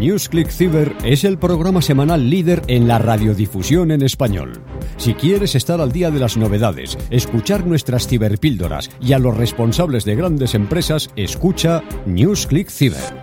NewsClick Cyber es el programa semanal líder en la radiodifusión en español. Si quieres estar al día de las novedades, escuchar nuestras ciberpíldoras y a los responsables de grandes empresas, escucha NewsClick Cyber.